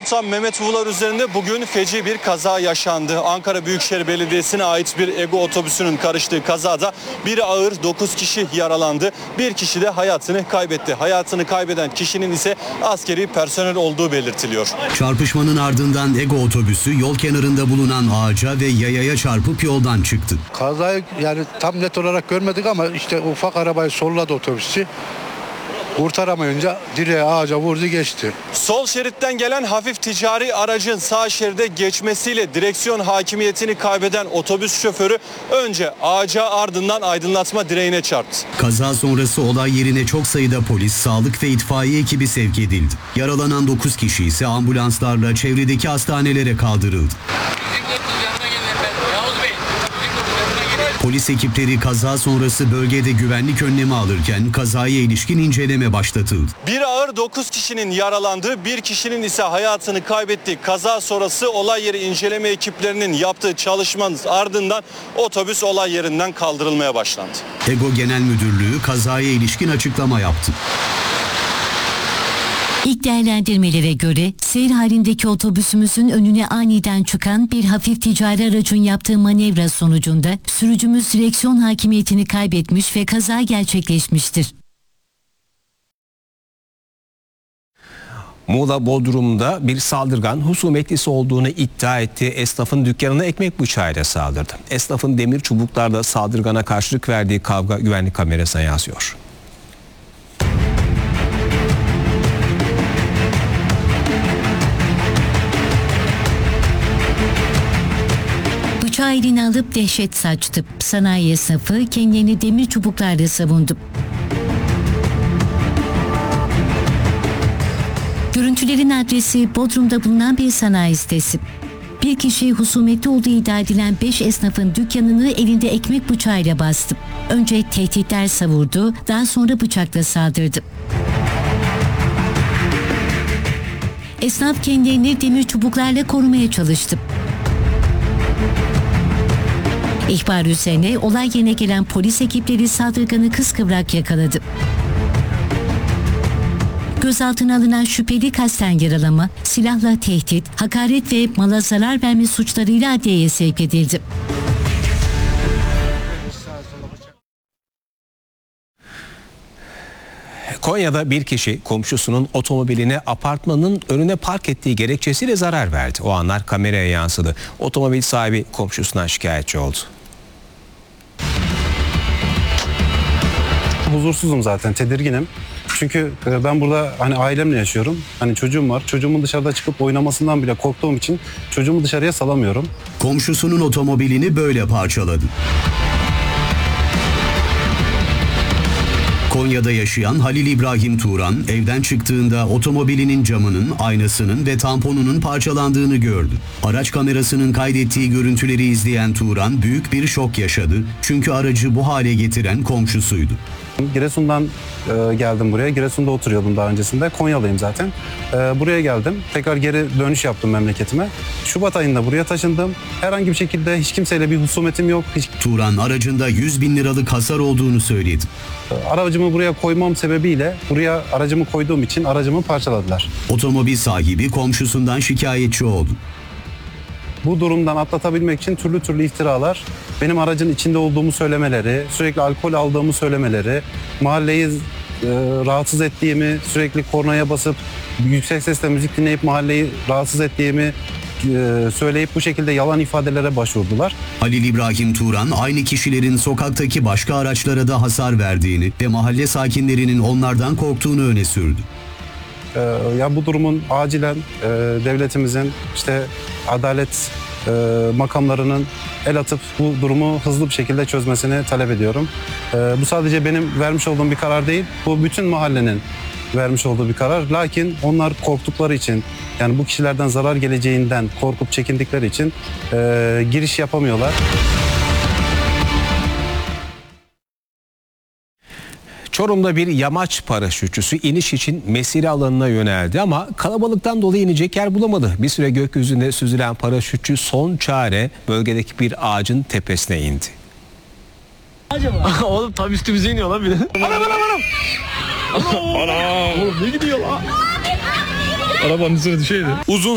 Sultan Mehmet Vular üzerinde bugün feci bir kaza yaşandı. Ankara Büyükşehir Belediyesi'ne ait bir EGO otobüsünün karıştığı kazada biri ağır, 9 kişi yaralandı. Bir kişi de hayatını kaybetti. Hayatını kaybeden kişinin ise askeri personel olduğu belirtiliyor. Çarpışmanın ardından EGO otobüsü yol kenarında bulunan ağaca ve yayaya çarpıp yoldan çıktı. Kazayı yani tam net olarak görmedik ama işte ufak arabayı solladı otobüsçü. Kurtaramayınca direğe, ağaca vurdu geçti. Sol şeritten gelen hafif ticari aracın sağ şeride geçmesiyle direksiyon hakimiyetini kaybeden otobüs şoförü önce ağaca ardından aydınlatma direğine çarptı. Kaza sonrası olay yerine çok sayıda polis, sağlık ve itfaiye ekibi sevk edildi. Yaralanan 9 kişi ise ambulanslarla çevredeki hastanelere kaldırıldı. Polis ekipleri kaza sonrası bölgede güvenlik önlemi alırken kazaya ilişkin inceleme başlatıldı. Bir ağır 9 kişinin yaralandığı, bir kişinin ise hayatını kaybettiği kaza sonrası olay yeri inceleme ekiplerinin yaptığı çalışmanın ardından otobüs olay yerinden kaldırılmaya başlandı. EGO Genel Müdürlüğü kazaya ilişkin açıklama yaptı. İlk değerlendirmelere göre seyir halindeki otobüsümüzün önüne aniden çıkan bir hafif ticari aracın yaptığı manevra sonucunda sürücümüz direksiyon hakimiyetini kaybetmiş ve kaza gerçekleşmiştir. Muğla Bodrum'da bir saldırgan husumetlisi olduğunu iddia ettiği esnafın dükkanına ekmek bıçağıyla saldırdı. Esnafın demir çubuklarla saldırgana karşılık verdiği kavga güvenlik kamerasına yansıyor. Bıçağı eline alıp dehşet saçtı. Sanayi esnafı kendini demir çubuklarla savundu. Görüntülerin adresi Bodrum'da bulunan bir sanayi sitesi. Bir kişi husumetli olduğu iddia edilen 5 esnafın dükkanını elinde ekmek bıçağıyla bastı. Önce tehditler savurdu, daha sonra bıçakla saldırdı. Esnaf kendilerini demir çubuklarla korumaya çalıştı. İhbar üzerine olay yerine gelen polis ekipleri saldırganı kıskıvrak yakaladı. Gözaltına alınan şüpheli kasten yaralama, silahla tehdit, hakaret ve mala zarar verme suçlarıyla adliyeye sevk edildi. Konya'da bir kişi komşusunun otomobiline apartmanın önüne park ettiği gerekçesiyle zarar verdi. O anlar kameraya yansıdı. Otomobil sahibi komşusundan şikayetçi oldu. Huzursuzum zaten, tedirginim. Çünkü ben burada hani ailemle yaşıyorum. Hani çocuğum var. Çocuğumun dışarıda çıkıp oynamasından bile korktuğum için çocuğumu dışarıya salamıyorum. Komşusunun otomobilini böyle parçaladı. Konya'da yaşayan Halil İbrahim Turan evden çıktığında otomobilinin camının, aynasının ve tamponunun parçalandığını gördü. Araç kamerasının kaydettiği görüntüleri izleyen Turan büyük bir şok yaşadı. Çünkü aracı bu hale getiren komşusuydu. Giresun'dan geldim buraya. Giresun'da oturuyordum daha öncesinde. Konyalıyım zaten. Buraya geldim. Tekrar geri dönüş yaptım memleketime. Şubat ayında buraya taşındım. Herhangi bir şekilde hiç kimseyle bir husumetim yok. Turan aracında 100 bin liralık hasar olduğunu söyledi. Aracımı buraya koymam sebebiyle buraya aracımı koyduğum için aracımı parçaladılar. Otomobil sahibi komşusundan şikayetçi oldu. Bu durumdan atlatabilmek için türlü iftiralar, benim aracın içinde olduğumu söylemeleri, sürekli alkol aldığımı söylemeleri, mahalleyi rahatsız ettiğimi, sürekli kornaya basıp yüksek sesle müzik dinleyip mahalleyi rahatsız ettiğimi söyleyip bu şekilde yalan ifadelere başvurdular. Halil İbrahim Turan aynı kişilerin sokaktaki başka araçlara da hasar verdiğini ve mahalle sakinlerinin onlardan korktuğunu öne sürdü. Ya bu durumun acilen devletimizin işte adalet makamlarının el atıp bu durumu hızlı bir şekilde çözmesini talep ediyorum. Bu sadece benim vermiş olduğum bir karar değil, bu bütün mahallenin vermiş olduğu bir karar. Lakin onlar korktukları için, yani bu kişilerden zarar geleceğinden korkup çekindikleri için giriş yapamıyorlar. Çorum'da bir yamaç paraşütçüsü iniş için mesire alanına yöneldi ama kalabalıktan dolayı inecek yer bulamadı. Bir süre gökyüzünde süzülen paraşütçü son çare bölgedeki bir ağacın tepesine indi. Acaba? Oğlum tam üstümüze iniyor lan bir de. Anam. Oğlum ne gidiyor lan? Arabanın üstüne düşeydi. Uzun